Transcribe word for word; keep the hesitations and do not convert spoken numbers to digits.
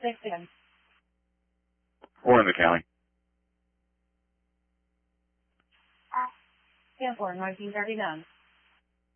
six in. Or in the county. ten four, nineteen thirty-nine.